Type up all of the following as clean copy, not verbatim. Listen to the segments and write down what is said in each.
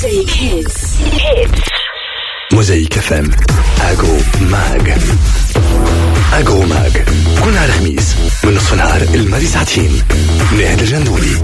Mosaic Hits. Mosaic FM. Agro Mag. Agro Mag. كل نهار خميس من نصف نهار الماضي ساعتين. نهاد الجندولي.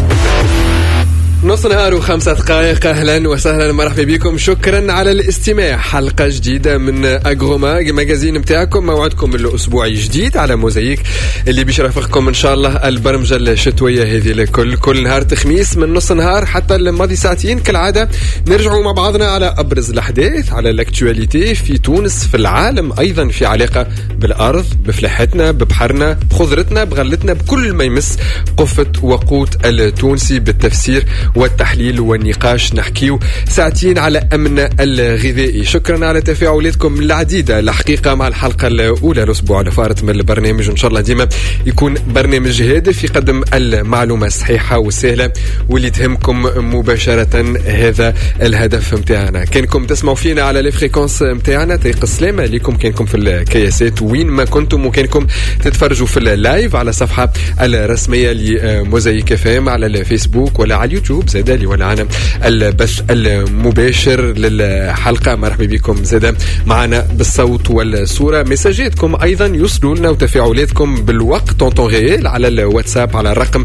نص نهار و5 دقائق. أهلا وسهلا مرحبا بكم. شكرا على الاستماع. حلقة جديدة من أغروماج ماجازين متاعكم. موعدكم الأسبوعي جديد على موزايك اللي بيش يرافقكم إن شاء الله البرمجة الشتوية هذه كل نهار تخميس من نص نهار حتى الماضي ساعتين. كالعادة نرجعوا مع بعضنا على أبرز الأحداث، على الاكتواليتي في تونس، في العالم، أيضا في علاقة بالأرض، بفلاحتنا، ببحرنا، بخضرتنا، بغلتنا، بكل ما يمس قفة وقوت التونسي بالتفسير والتحليل والنقاش. نحكيو ساعتين على أمن الغذائي. شكرا على تفاعلاتكم العديدة الحقيقة مع الحلقة الأولى الأسبوع اللي فارت من البرنامج. إن شاء الله ديما يكون برنامج هادف يقدم المعلومة الصحيحة والسهلة واللي تهمكم مباشرة. هذا الهدف متاعنا. كانكم تسمعوا فينا على الفريكونس متاعنا. طريق السلامة لكم كانكم في الكياسات وين ما كنتم، وكانكم تتفرجوا في اللايف على صفحة الرسمية لموزايك FM على الفيسبوك ولا على اليوتيوب زادا اللي ولعنا البث المباشر للحلقة. مرحبا بكم زادا معنا بالصوت والصورة. مساجاتكم أيضا يوصلوا لنا وتفاعلاتكم بالوقت طونطون غيال على الواتساب على الرقم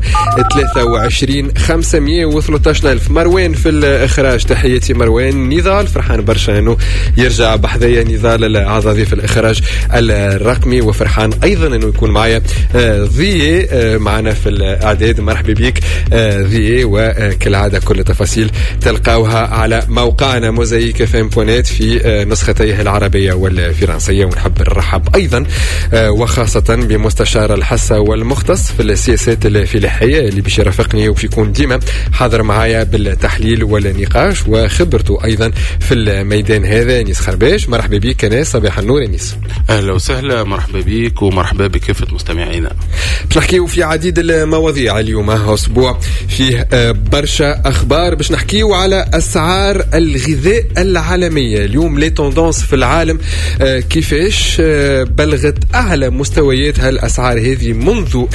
23 513 ألف. مروان في الإخراج. تحياتي مروان. نضال فرحان برشا أنه يرجع بحذايا نضال العضاضي في الإخراج الرقمي، وفرحان أيضا أنه يكون معايا ضياء معنا في الإعداد. مرحبا بك ضياء. وكالعادة كل تفاصيل تلقاوها على موقعنا موزايك FM.net في نسختيه العربية والفرنسية. ونحب نرحب أيضا وخاصة بمستشار الحصة والمختص في السياسات الفلاحية اللي باش يرافقني وباش يكون ديما حاضر معايا بالتحليل والنقاش وخبرته أيضا في الميدان هذا. انيس خرباش. مرحبا بك انيس. صباح النور انيس. أهلا وسهلا. مرحبا بك ومرحبا بكافة مستمعينا. باش نحكيو في عديد المواضيع اليوم. أسبوع فيه برشا أخبار. باش نحكيو على أسعار الغذاء العالمية اليوم. لي توندونس في العالم كيفاش بلغت أعلى مستويات هالأسعار هذه منذ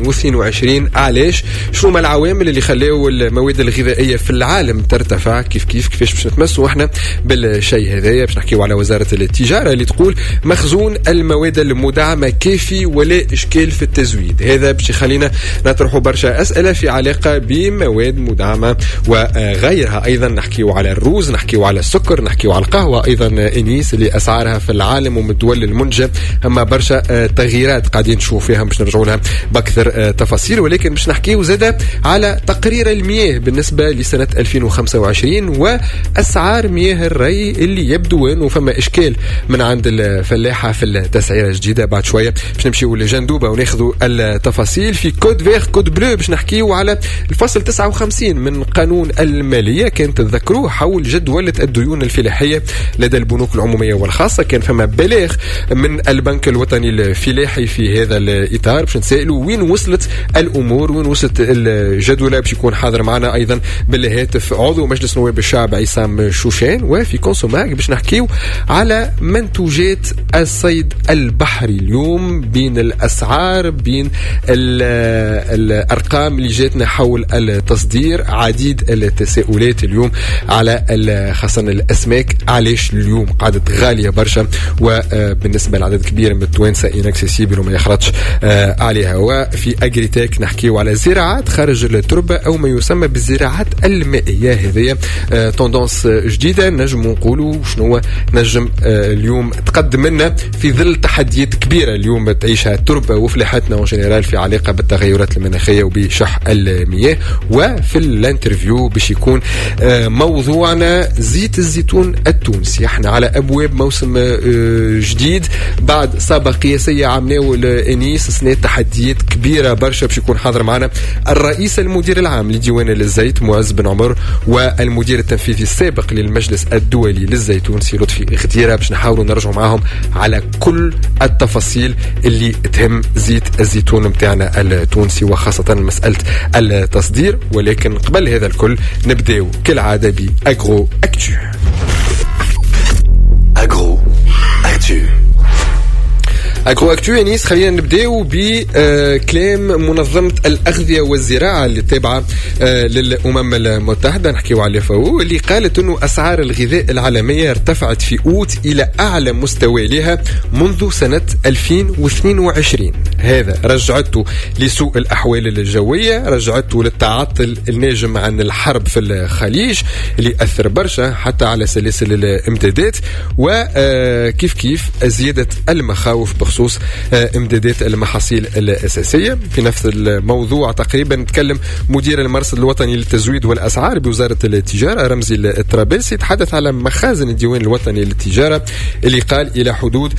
2022. علاش؟ شنو ما العوامل اللي خلاو المواد الغذائية في العالم ترتفع؟ كيفاش باش نتمسوا احنا بالشيء هذايا؟ باش نحكيو على وزارة التجارة اللي تقول مخزون المواد المدعمة كافي ولا إشكال في التزويد. هذا باش يخلينا نطرحوا برشا أسئلة في علاقة بمواد مدعمة وغيرها. أيضا نحكيو على الروز، نحكيو على السكر، نحكيو على القهوة أيضا إنيس اللي أسعارها في العالم ومن الدول المنتجة أما برشا تغييرات قاعدين نشوف فيها. باش نرجعوا لها بأكثر تفاصيل. ولكن باش نحكيو زادة على تقرير المياه بالنسبة لسنة 2025 وأسعار مياه الري اللي يبدو أنه فما إشكال من عند الفلاحة في التسعيرة الجديدة. بعد شوية باش نمشيو لجندوبة وناخذوا التفاصيل في كود فيغ كود بلو. باش نحكيو على الفصل 59 من قانون المالية. كان تذكروه حول جدولة الديون الفلاحية لدى البنوك العمومية والخاصة. كان فما بلاغ من البنك الوطني الفلاحي في هذا الإطار. باش نسألوا وين وصلت الأمور، وين وصلت الجدولة. باش يكون حاضر معنا أيضا بالهاتف عضو مجلس نواب الشعب عصام شوشان. وفي كونسوماج باش نحكيو على منتوجات الصيد البحري اليوم، بين الأسعار، بين الأرقام اللي جاتنا حول التصدير. عديد التساؤلات اليوم على خاصة الأسماك. علاش اليوم قعدت غالية برشا وبالنسبة لعدد كبير من التوانسة إنكسيسيبل وما يخرجش عليها. وفي أجريتك نحكيو على زراعات خارج التربة أو ما يسمى بالزراعات المائية. هذه توندونس جديدة نجم نقولوا شنو نجم اليوم تقدم لنا في ظل تحديات كبيرة اليوم تعيشها التربة وفلاحتنا وجنرال في علاقة بالتغيرات المناخية وبشح المياه. وفي الانترفيو باش يكون موضوعنا زيت الزيتون التونسي. احنا على ابواب موسم جديد بعد سابقة قياسية عملناه الانيس سنة تحديات كبيرة برشا. باش يكون حاضر معنا الرئيس المدير العام لديوان الزيت معز بن عمر والمدير التنفيذي السابق للمجلس الدولي للزيتون سي لطفي غديرة. باش نحاولوا نرجعوا معهم على كل التفاصيل اللي تهم زيت الزيتون متاعنا التونسي وخاصة مسألة التصدير. ولكن قبل هذا الكل نبداو كالعادة بأغرو أكتو. أغرو أكتو. اكو اكتو يانيس. خلينا نبداو بكلام منظمة الأغذية والزراعة اللي تابعة للأمم المتحدة، نحكيو على FAO، اللي قالت أنه أسعار الغذاء العالمية ارتفعت في أوت إلى أعلى مستوى لها منذ سنة 2022. هذا رجعته لسوء الأحوال الجوية، رجعته للتعطل الناجم عن الحرب في الخليج اللي أثر برشا حتى على سلاسل الامدادات، وكيف كيف زيادة المخاوف بخصوص امدادات المحاصيل الأساسية. في نفس الموضوع تقريبا تكلم مدير المرصد الوطني للتزويد والأسعار بوزارة التجارة رمزي الطرابلسي، يتحدث على مخازن الديوان الوطني للتجارة اللي قال إلى حدود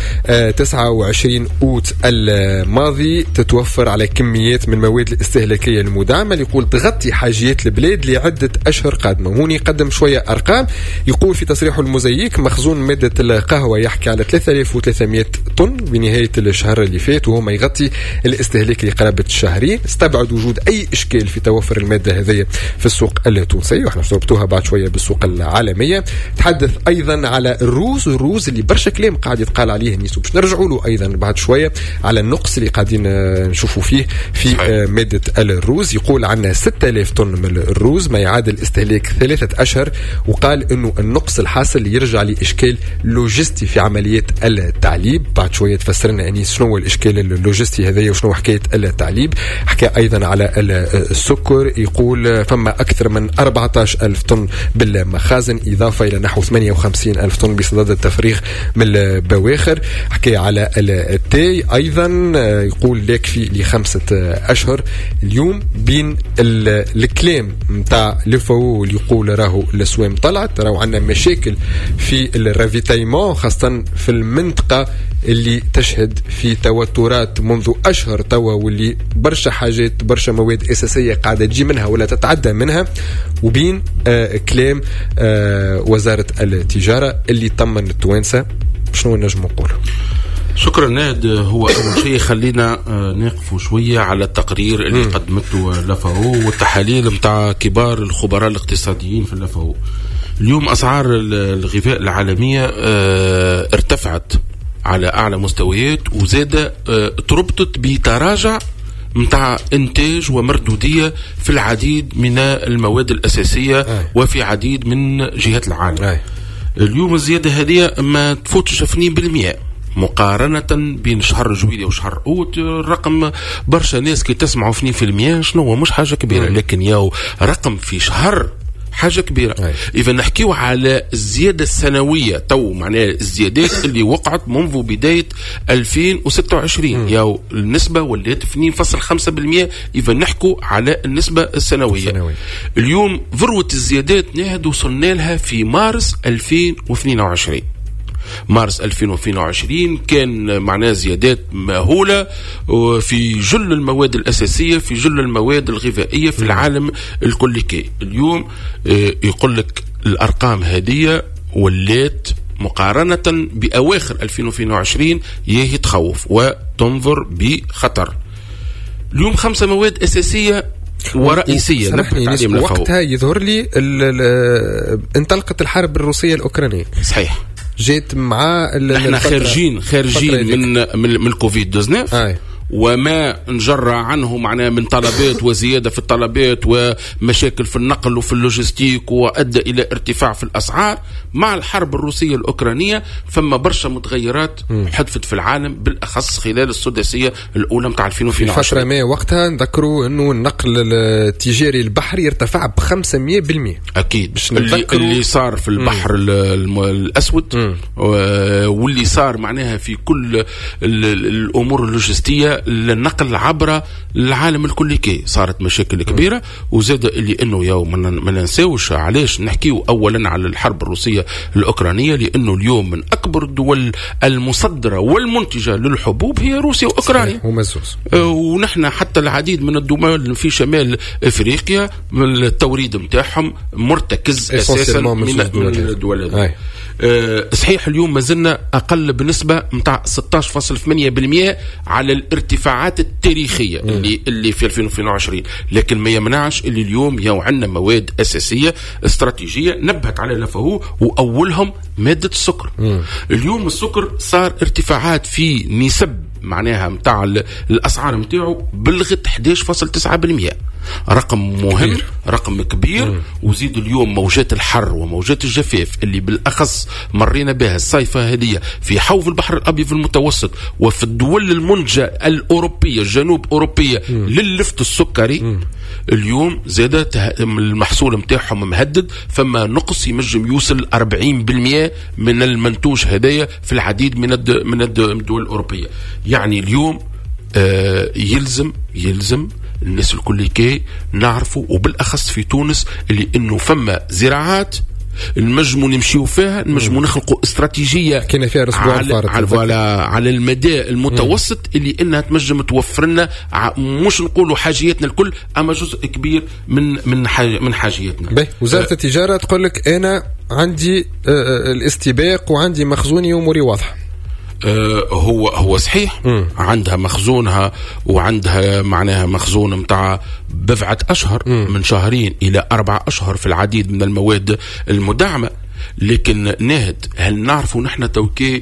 29 أوت الماضي تتوفر على كميات من المواد الاستهلاكية المدعمة اللي يقول تغطي حاجيات البلاد لعدة أشهر قادمة. هون يقدم شوية أرقام، يقول في تصريحه المزيك مخزون مادة القهوة يحكي على 3300 طن بنهاية الشهر اللي فات، وهو ما يغطي الاستهلاك لقرابة الشهرين. استبعد وجود أي إشكال في توفر المادة هذه في السوق التونسية، وإحنا ربطوها بعد شوية بالسوق العالمية. تحدث أيضا على الروز اللي برشا كلام قاعد يتقال عليه نيسو، باش نرجعوا له أيضا بعد شوية على النقص اللي قاعدين نشوفوا فيه في مادة الروز. يقول عنا 6000 طن من الروز ما يعادل استهلاك 3 أشهر، وقال إنه النقص الحاصل يرجع لإشكال لوجستي في عمليات التعليب. بعد شوية تفسرنا يعني شنو هو الإشكال اللوجستي هذا وشنو حكاية التعليب. حكى أيضا على السكر، يقول فما أكثر من 14,000 طن بالمخازن إضافة إلى نحو 58,000 طن بصدد التفريغ من البواخر. حكى على التاي أيضا، يقول لا يكفي ل5 أشهر. اليوم بين الكلام متاع لفو اللي يقول راهو الأسوام طلعت، راهو عندنا مشاكل في الرافيتايمون خاصة في المنطقة اللي تشهد في توترات منذ أشهر توا، واللي برشا حاجات برشا مواد أساسية قاعدة تجي منها ولا تتعدى منها، وبين كلام وزارة التجارة اللي طمن التوانسة. شنو نجم نقوله؟ شكرا ناد. هو أول شيء خلينا نقفوا شوية على التقرير اللي قدمته لفاو والتحاليل متاع كبار الخبراء الاقتصاديين في لفاو. اليوم أسعار الغذاء العالمية ارتفعت على أعلى مستويات، وزاد تربطت بتراجع متاع إنتاج ومردودية في العديد من المواد الأساسية وفي عديد من جهات العالم. اليوم الزيادة هذه ما تفوتش 2% مقارنة بين شهر جويلية وشهر أوت. الرقم برشا ناس كي تسمعوا 2% شنو هو مش حاجة كبيرة، لكن ياو رقم في شهر حاجة كبيرة. إذا نحكيو على الزيادة السنوية تو معناها الزيادات اللي وقعت منذ بداية 2026 ياو النسبة ولات 2.5%. إذا نحكو على النسبة السنوية. اليوم ذروة الزيادات نهد وصلنا لها في مارس 2022. مارس 2022 كان معناه زيادات مهولة في جل المواد الأساسية، في جل المواد الغذائية في العالم الكلي. اليوم يقول لك الأرقام هذه ولات مقارنة بأواخر 2022 يهي تخوف وتنظر بخطر. اليوم 5 مواد أساسية ورئيسية وقتها يظهر لي انطلقت الحرب الروسية الأوكرانية. صحيح، جيت مع نحن خارجين من الكوفيد 19 وما نجرى عنه معناه من طلبات وزيادة في الطلبات ومشاكل في النقل وفي اللوجستيك، وأدى إلى ارتفاع في الأسعار. مع الحرب الروسية الأوكرانية فما برشا متغيرات حدثت في العالم، بالأخص خلال السداسية الأولى متاع 2022. في فترة ما وقتها نذكروا أنه النقل التجاري البحري ارتفع ب500%. أكيد اللي صار في البحر الأسود واللي صار معناها في كل الأمور اللوجستية للنقل عبر العالم الكلي صارت مشاكل كبيرة. وزاد اللي انه يوم ما ننساوش علاش نحكيو اولا على الحرب الروسية الاوكرانية، لانه اليوم من اكبر الدول المصدرة والمنتجة للحبوب هي روسيا واوكرانيا، ونحن حتى العديد من الدول في شمال افريقيا التوريد متاعهم مرتكز اساسا من الدول. صحيح اليوم ما زلنا أقل بنسبة متاع 16.8% على الارتفاعات التاريخية اللي في 2022، لكن ما يمنعش اللي اليوم يو عندنا مواد أساسية استراتيجية نبهت على لفه، وأولهم مادة السكر. اليوم السكر صار ارتفاعات في نسب معناها متاع الأسعار متاعه بلغت 11.9%. رقم مهم، رقم كبير. وزيد اليوم موجات الحر وموجات الجفاف اللي بالأخص مرينا بها الصيفة هذه في حوض البحر الأبيض المتوسط وفي الدول المنتجة الأوروبية الجنوب أوروبية لللفت السكري. اليوم زاد المحصول متاعهم مهدد، فما نقص يمجم يوصل 40% من المنتوج هدايا في العديد من الدول الأوروبية. يعني اليوم يلزم الناس الكل كي نعرفوا، وبالأخص في تونس، اللي إنه فما زراعات نجموا نمشيو فيها، نجموا نخلقوا استراتيجية كنا فيها على المدى المتوسط اللي إنها تنجم توفر لنا مش نقولوا حاجياتنا الكل، أما جزء كبير من حاجياتنا. وزارة التجارة تقول لك أنا عندي الاستباق وعندي مخزوني وأموري واضحة. هو صحيح عندها مخزونها وعندها معناها مخزون متاع بضعة أشهر من 2 إلى 4 أشهر في العديد من المواد المدعمة. لكن ناهد هل نعرفوا نحن توكي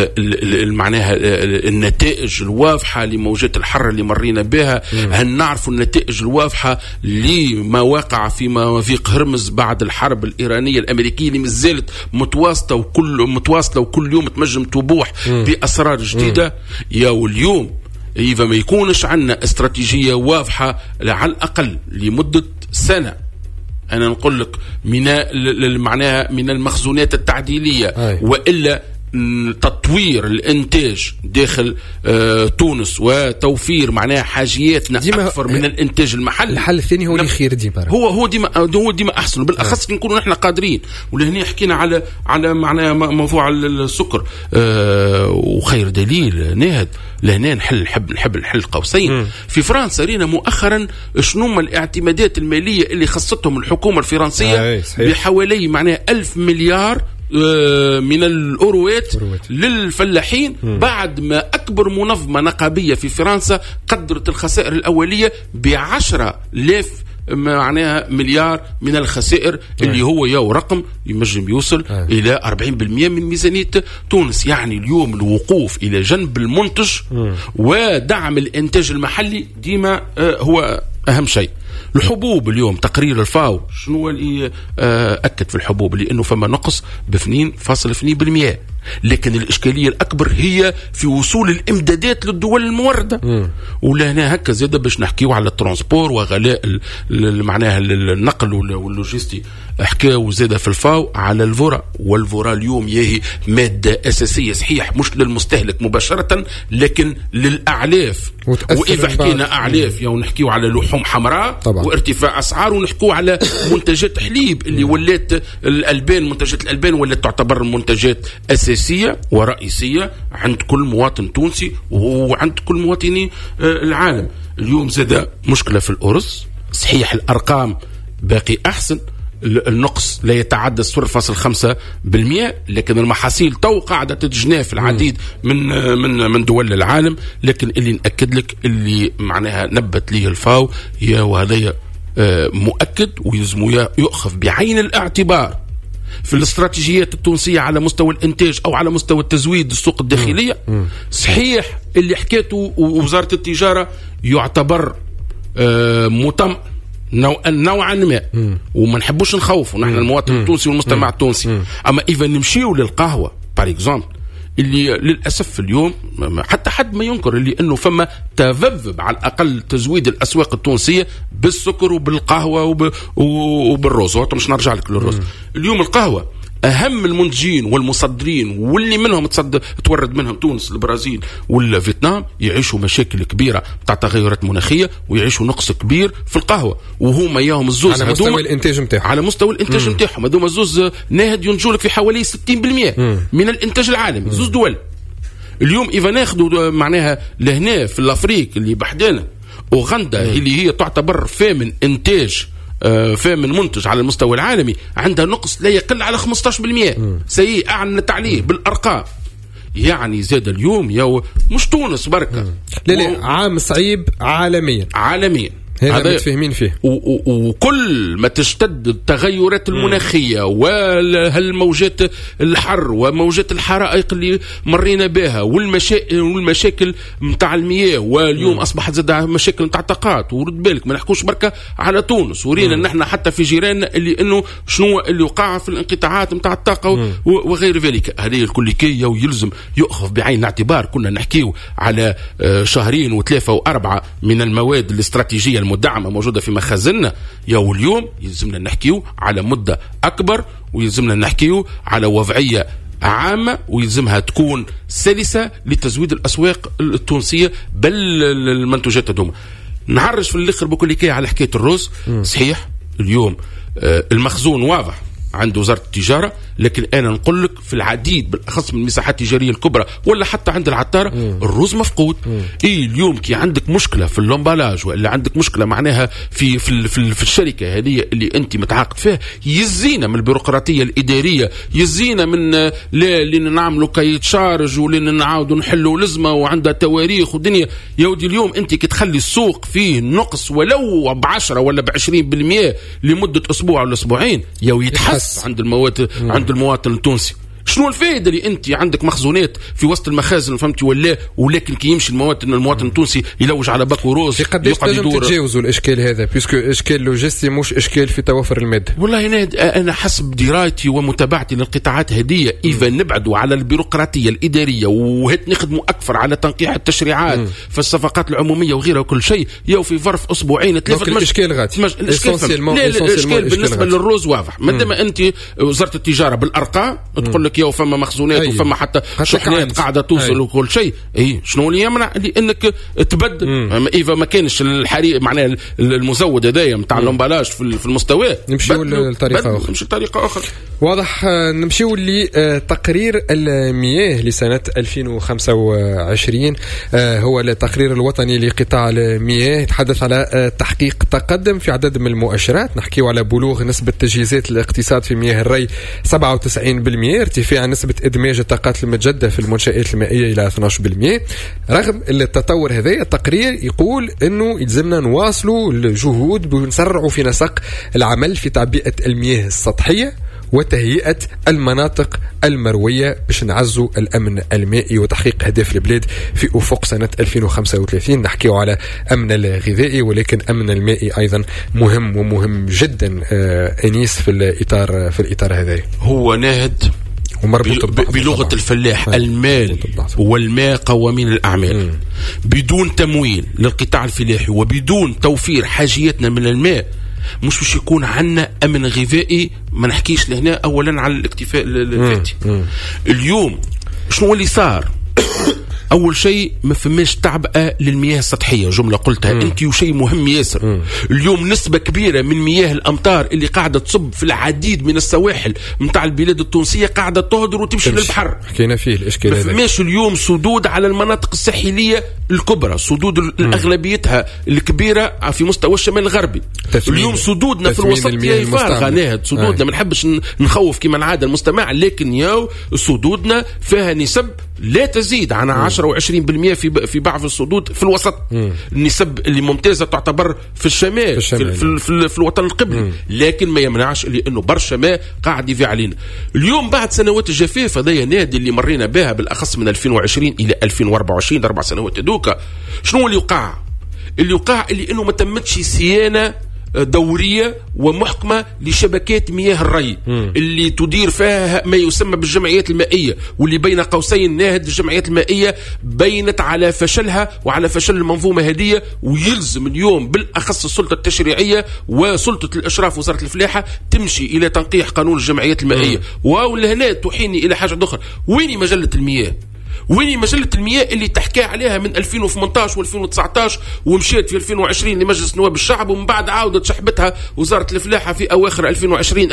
معناها النتائج الواضحة لموجات الحر اللي مرينا بها؟ هل نعرفوا النتائج الواضحة لما وقع في موافيق هرمز بعد الحرب الإيرانية الأمريكية اللي مازالت متواصلة وكل يوم تنجم تبوح بأسرار جديدة؟ يا واليوم إذا ما يكونش عندنا استراتيجية واضحة على الأقل لمدة سنة، أنا نقول لك معناها من المخزونات التعديلية وإلا تطوير الانتاج داخل تونس وتوفير معناها حاجياتنا اكثر من الانتاج المحلي. الحل الثاني هو اللي خير ديما، هو ديما احسن. بالاخص نكونوا نحن قادرين. ولهنا حكينا على معناها موضوع السكر وخير دليل ناهد لهنا نحب نحل قوسين. في فرنسا رينا مؤخرا شنو الاعتمادات الماليه اللي خصتهم الحكومه الفرنسيه بحوالي معناها 1000 مليار من الأوروات للفلاحين، بعد ما أكبر منظمة نقابية في فرنسا قدرت الخسائر الأولية ب10,000 معناها مليار من الخسائر اللي هو يو رقم يمجم يوصل إلى 40% من ميزانية تونس. يعني اليوم الوقوف إلى جنب المنتج ودعم الإنتاج المحلي ديما هو أهم شيء. الحبوب اليوم تقرير الفاو شنو اللي أكد في الحبوب؟ لأنه فما نقص ب2.2%. لكن الإشكالية الأكبر هي في وصول الإمدادات للدول الموردة. ولهنا هكا زيادة باش نحكيو على الترانسبور وغلاء معناها النقل واللوجستي. حكاو زيادة في الفاو على الفورا، والفورا اليوم يهي مادة أساسية صحيح مش للمستهلك مباشرة لكن للأعلاف. وإذا حكينا أعلاف يو نحكيو على لحوم حمراء طبعا. وارتفاع أسعار، ونحكيو على منتجات حليب اللي ولات الألبان، منتجات الألبان ولات تعتبر منتجات أساسية ورئيسية عند كل مواطن تونسي وعند كل مواطني العالم. اليوم زاد مشكلة في الأرز، صحيح الأرقام باقي أحسن، النقص لا يتعدى 0.5%، لكن المحاصيل تو قاعدة تتجنى في العديد من دول العالم. لكن اللي نأكد لك اللي معناها نبت ليه الفاو يا وهذا مؤكد ويلزم يؤخذ بعين الاعتبار في الاستراتيجيات التونسية على مستوى الانتاج او على مستوى التزويد السوق الداخلية. صحيح اللي حكيته وزارة التجارة يعتبر مطمئن نوعا ما، وما نحبوش نخوفوا نحن المواطن التونسي والمجتمع التونسي. اما اذا نمشيو للقهوة بار اكزامبل اللي للأسف اليوم حتى حد ما ينكر اللي انه فما تذبذب على الاقل تزويد الاسواق التونسية بالسكر وبالقهوة وبالرز. مش نرجع لك للرز. اليوم القهوة اهم المنتجين والمصدرين واللي منهم تورد منهم تونس البرازيل والفيتنام يعيشوا مشاكل كبيره تاع تغيرات مناخيه ويعيشوا نقص كبير في القهوه، وهما ياهم الزوز على مستوى الانتاج نتاعهم. على مستوى الانتاج نتاعهم هذوما الزوز ناهد ينجوا لك في حوالي 60% من الانتاج العالمي. زوز دول اليوم اذا ناخذوا معناها لهنا في الافريق اللي بحدانا اوغندا اللي هي تعتبر فامن انتاج فمن منتج على المستوى العالمي عندها نقص لا يقل على 15%. سيء أعلنت عليه بالأرقام. يعني زاد اليوم مش تونس بركة لا عام صعيب عالميا. هذا متفاهمين فيه. وكل ما تشتد التغيرات المناخية والموجات الحر وموجات الحرائق اللي مرينا بها والمشاكل متاع المياه، واليوم أصبحت زاد مشاكل متاع الطاقات. ورد بالك ما نحكوش بركة على تونس، ورينا ان احنا حتى في جيراننا اللي انه شنو اللي وقع في الانقطاعات متاع الطاقة وغير ذلك. هذه الكل كي ويلزم يؤخذ بعين الاعتبار. كنا نحكيو على 2 و3 و4 من المواد الاستراتيجية المدعمة موجودة في مخازننا، واليوم يلزمنا نحكيو على مدة أكبر، ويلزمنا نحكيو على وضعية عامة، ويلزمها تكون سلسة لتزويد الأسواق التونسية بل المنتوجات هذوما. نعرج في الآخر بكل كي على حكاية الرز. صحيح اليوم المخزون واضح عند وزارة التجارة، لكن أنا نقول لك في العديد بالأخص من المساحات التجارية الكبرى ولا حتى عند العطارة الرز مفقود. اليوم كي عندك مشكلة في اللومبالاج ولا عندك مشكلة معناها في الشركة هذه اللي أنت متعاقد فيها، يزينا من البيروقراطية الإدارية، يزينا من اللي نعملوا كي يتشارج ولين نعاودوا نحلوا لزمة وعندها تواريخ ودنيا. يودي اليوم أنت كي تخلي السوق فيه نقص ولو ب10 ولا ب20% لمدة أسبوع ولا أسبوعين، يتحس عند المواطن التونسي. شنو الفائده اللي انت عندك مخزونات في وسط المخازن فهمتي ولا، ولكن كي يمشي المواطن التونسي يلوج على باكو روز يقعد يدور. تتجاوزوا الاشكال هذا بيسكو اشكال لوجستي مش اشكال في توافر الماده. والله انا حسب درايتي ومتابعتي للقطاعات هذه، اذا نبعدوا على البيروقراطيه الاداريه وهت نخدموا اكثر على تنقيح التشريعات في الصفقات العموميه وغيرها وكل شيء، في ظرف اسبوعين 3 الاشكال غادي. الاشكال بالنسبه للروز واضح. ما دام انت وزاره التجاره بالارقام تقول لك فما مخزونات وفما حتى شحنات قاعده توصل وكل شيء، شنو اللي يمنع اللي انك تبدل؟ اذا ما كانش الحريق معناها المزود هذايا نتاع اللومبالاج في المستوى، نمشيو لطريقه اخرى. واضح. نمشيو لتقرير المياه لسنه 2025. هو التقرير الوطني لقطاع المياه، يتحدث على تحقيق تقدم في عدد من المؤشرات. نحكيو على بلوغ نسبه تجهيزات الاقتصاد في مياه الري 97%، ارتفاع نسبة إدماج الطاقات المتجددة في المنشآت المائية إلى 12%. رغم التطور هذا، التقرير يقول أنه يلزمنا نواصلوا الجهود ونسرعوا في نسق العمل في تعبئة المياه السطحية وتهيئة المناطق المروية باش نعزوا الأمن المائي وتحقيق هدف البلاد في أفق سنة 2035. نحكيو على أمن الغذائي، ولكن أمن المائي أيضا مهم جدا أنيس في الإطار هذا. هو ناهد بلغة الفلاح، المال والماء قوامين الأعمال. بدون تمويل للقطاع الفلاحي وبدون توفير حاجيتنا من الماء مش باش يكون عنا أمن غذائي. ما نحكيش لهنا أولا على الاكتفاء الذاتي. اليوم شنو اللي صار؟ أول شيء ما فماش تعبئة للمياه السطحية، جملة قلتها أنت وشيء مهم ياسر. اليوم نسبة كبيرة من مياه الأمطار اللي قاعدة تصب في العديد من السواحل متاع البلاد التونسية قاعدة تهدر وتمشي للبحر. حكينا فيه الإشكال هذا. ما فماش اليوم سدود على المناطق الساحلية الكبرى، سدود الأغلبيتها الكبيرة في مستوى الشمال الغربي. اليوم سدودنا في الوسط هي فارغة ناهد. سدودنا ما نحبش نخوف كما العادة المستمع، لكن سدودنا فيها نسب لا تزيد عن 10 و20% في بعض السدود في الوسط. النسب اللي ممتازة تعتبر في الشمال في الوطن القبلي، لكن ما يمنعش لأنه برشا ماء قاعد يضيع علينا. اليوم بعد سنوات الجفاف هذايا نادي اللي مرينا بها بالأخص من 2020 إلى 2024 4 سنوات دوكا، شنو اللي وقع؟ اللي إنه ما تمتش صيانة دورية ومحكمة لشبكات مياه الري اللي تدير فيها ما يسمى بالجمعيات المائية، واللي بين قوسين ناهد الجمعيات المائية بينت على فشلها وعلى فشل المنظومة هذه. ويلزم اليوم بالأخص السلطة التشريعية وسلطة الإشراف وزارة الفلاحة تمشي إلى تنقيح قانون الجمعيات المائية. ولهنا تحيني إلى حاجة أخرى، وين مجلة المياه؟ وين مجلة المياه اللي تحكي عليها من 2018 و2019 ومشيت في 2020 لمجلس نواب الشعب، ومن بعد عاودت شحبتها وزارة الفلاحة في أواخر 2020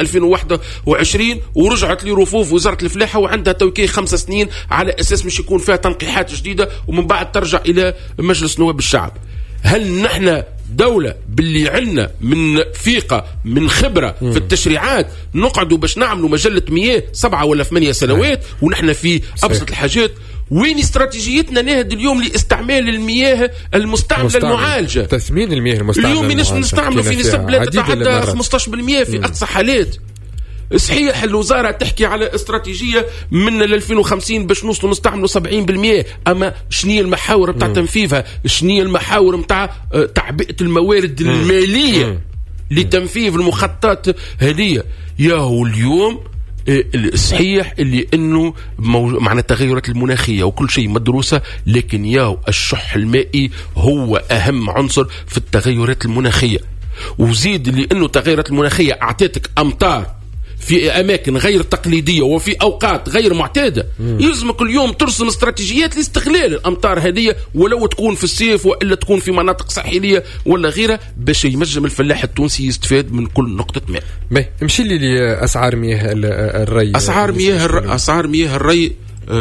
2021 ورجعت لرفوف وزارة الفلاحة وعندها توكيل 5 سنين على أساس مش يكون فيها تنقيحات جديدة ومن بعد ترجع إلى مجلس نواب الشعب. هل نحن دولة باللي عنا من فيقة من خبرة في التشريعات نقعدوا باش نعملوا مجلة مياه 7 ولا 8 سنوات ونحن في أبسط الحاجات؟ وين استراتيجيتنا نهد اليوم لاستعمال المياه المستعملة المعالجة؟ تثمين المياه المستعملة اليوم ماناش نستعملوا في نسب لا تتعدى 15% في أقصى حالات. صحيح الوزارة تحكي على استراتيجية من 2050 باش نوصلوا نستعملوا 70%، أما شنية المحاور بتاع تنفيذها؟ شنية المحاور بتاع تعبئة الموارد المالية لتنفيذ المخططات هذه؟ ياهو اليوم صحيح اللي انه معنى التغيرات المناخيه وكل شيء مدروسه، لكن ياهو الشح المائي هو اهم عنصر في التغيرات المناخيه. وزيد لانه التغيرات المناخيه اعطيتك امطار في اماكن غير تقليديه وفي اوقات غير معتاده، يلزمك اليوم ترسم استراتيجيات لاستغلال الامطار هذه، ولو تكون في الصيف والا تكون في مناطق ساحليه ولا غيرها، باش ينجم الفلاح التونسي يستفاد من كل نقطه ماء. نمشي لي لاسعار مياه الري. اسعار مياه الري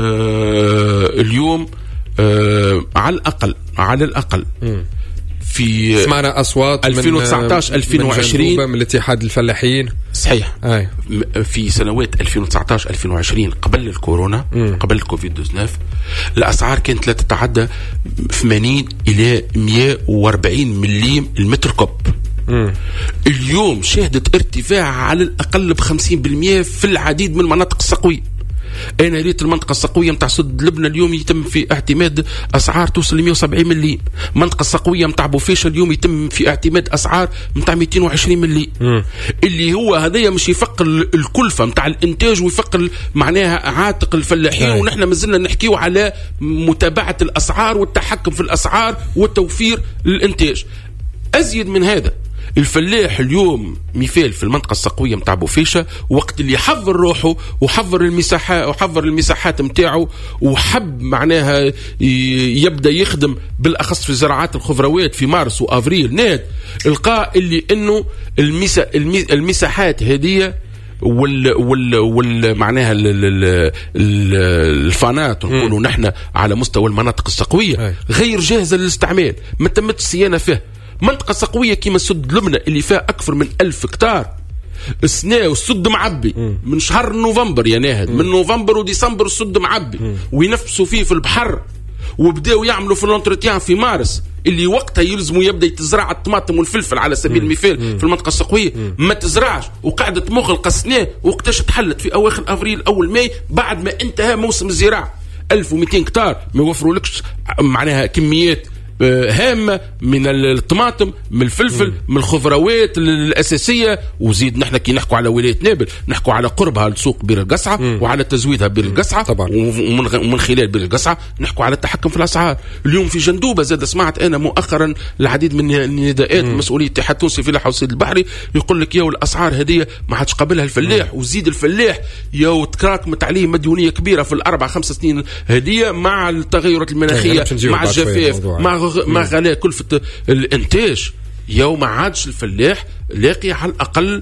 اليوم على الاقل في سمعنا أصوات 2019 2020 من الاتحاد الفلاحين. صحيح. في سنوات 2019 2020 قبل الكورونا قبل الكوفيد 19 الأسعار كانت لا تتعدى 80 إلى 140 مليم المتر كوب. اليوم شهدت ارتفاع على الأقل ب50% في العديد من المناطق السقوية. أنا ريت المنطقة السقوية متاع سد لبنى اليوم يتم في اعتماد أسعار توصل ل 170 مليم. المنطقة السقوية متاع بوفيشة اليوم يتم في اعتماد أسعار متاع 220 مليم. اللي هو هذايا مش يفقر الكلفة متاع الإنتاج ويفقر معناها عاتق الفلاحين. ونحن مازلنا نحكيو على متابعة الأسعار والتحكم في الأسعار وتوفير الإنتاج. أزيد من هذا، الفلاح اليوم مثال في المنطقة السقوية متاع بوفيشة وقت اللي حضر روحه وحضر المساحات متاعه وحب معناها يبدأ يخدم بالأخص في زراعات الخضروات في مارس وأفريل ناد، القاء اللي إنه المساحات هذه معناها الفانات نقولوا نحن على مستوى المناطق السقوية غير جاهزة للاستعمال، ما تمت الصيانة فيه. منطقة سقوية كيما سد لبنى اللي فيها أكثر من 1000 هكتار، السنة والسد معبي من شهر نوفمبر يا ناهد، من نوفمبر وديسمبر السد معبي وينفسوا فيه في البحر، وبداوا يعملوا في الانترتيان في مارس اللي وقتها يلزموا يبدأ يتزرع الطماطم والفلفل على سبيل المثال في المنطقة السقوية، ما تزرعش وقعدت مغلقة السنة وقتاش تحلت في أواخر أفريل أول ماي بعد ما انتهى موسم الزراعة. 1200 هكتار ما يوفروا لكش معناها كميات هامة من الطماطم من الفلفل من الخضروات الأساسية. وزيد نحن كي نحكوا على ولاية نابل نحكوا على قربها لسوق بير القصعة وعلى تزويدها بير القصعة طبعا، ومن خلال بير القصعة نحكوا على التحكم في الأسعار. اليوم في جندوبة زاد سمعت أنا مؤخرا العديد من النداءات مسؤولية الاتحاد التونسي في الفلاحة والصيد البحري يقول لك ياو الأسعار هذه ما عادش قابلها الفلاح، وزيد الفلاح ياو تراكمت عليه مديونية كبيرة في ال4-5 سنين هذه مع التغيرات المناخية مع الجفاف مع غلاء كلفة الانتاج. يوم ما عادش الفلاح لاقي على الأقل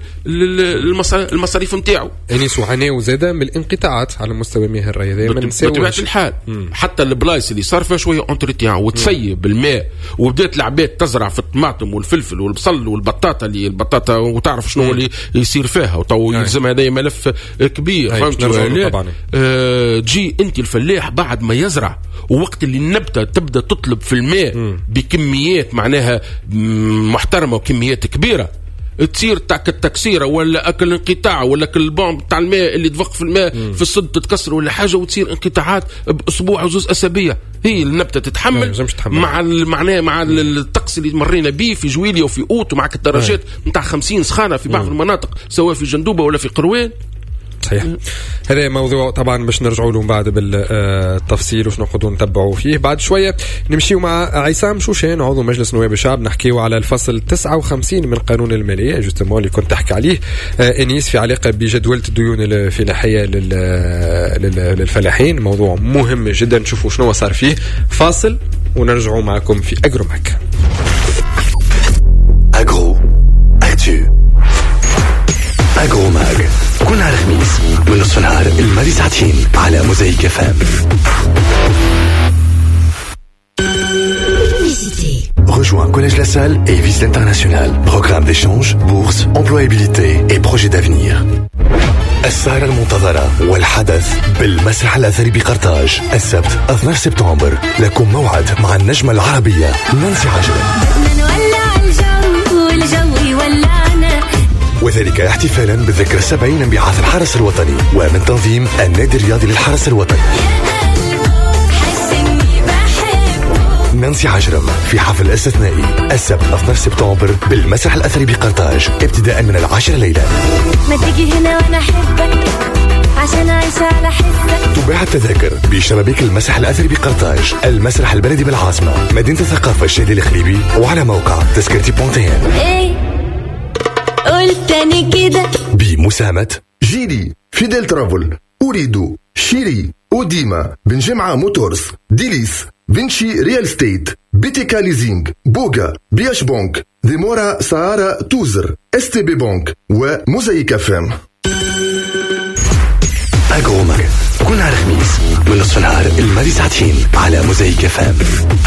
المصاريف متاعه. أنيس وعناو زادة من الانقطاعات على مستوى مياه الري دائما بطبيعة الحال. حتى البلايص اللي صار فيها شوية انترتيان وتسيب الماء وبدأت العباد تزرع في الطماطم والفلفل والبصل والبطاطا اللي البطاطا وتعرف شنو اللي يصير فيها وطو يلزم هذا ملف كبير فهمت طبعا. تجي أنت الفلاح بعد ما يزرع ووقت اللي النبتة تبدأ تطلب في الماء بكميات معناها محترمة وكميات كبيرة، تصير تاك التكسيره ولا اكل انقطاع ولا كل البومب تاع الماء اللي تفق في الماء في الصد تتكسر ولا حاجه وتصير انقطاعات باسبوع وزوز اسابيع. هي النبته تتحمل مع معناه مع الطقس اللي مرينا به في جويليا وفي اوت ومع الدرجات نتاع 50 سخانه في بعض المناطق سواء في جندوبه ولا في قروان. صحيح. هذا موضوع طبعا باش نرجعوا له بعد بالتفصيل وش نقعدوا نتبعوا فيه بعد شويه. نمشيو مع عصام شوشان عضو مجلس نواب الشعب نحكيو على الفصل 59 من قانون الماليه جوستمون اللي كنت تحكي عليه انيس في علاقه بجدوله الديون الفلاحيه للفلاحين. موضوع مهم جدا، نشوفوا شنو صار فيه. فاصل ونرجعوا معكم في أجرو ماك. أجرو أكتو أجرو ماك كل نهار خميس من نصف نهار المالي ساعتين على موزايك FM. Rejoins Collège La Salle et Visite Internationale. Programme d'échange, bourse, employabilité et projet d'avenir. السهرة المنتظرة والحدث بالمسرح الأثري بقرطاج السبت 12 سبتمبر. لكم موعد مع النجمة العربية نانسي عجرم، وذلك احتفالا بالذكرى 70 انبعاث الحرس الوطني ومن تنظيم النادي الرياضي للحرس الوطني. نانسي عجرم في حفل استثنائي السبت 12 سبتمبر بالمسرح الأثري بقرطاج ابتداء من 10 ليلا. ما تيجي هنا وانا احبك عشان اعيش على حسك. تباع التذاكر بشبابيك المسرح الأثري بقرطاج، المسرح البلدي بالعاصمة، مدينة الثقافة الشادي الخليبي، وعلى موقع تذكرتي بونتين. ايه قلت تاني كده بمساهمة جيلي، فيديل ترافل، أريد، شيري، أوديما، بنجمعة موتورز، ديليس، فينشي ريال ستيت، بيتيكا ليزينج، بوغا، بياش بونك، ديمورا سهارة توزر، اس تي بي بونك وموزايك فام. أغروماغ كل نهار خميس من نصف نهار الماضي ساعتين على موزايك فام.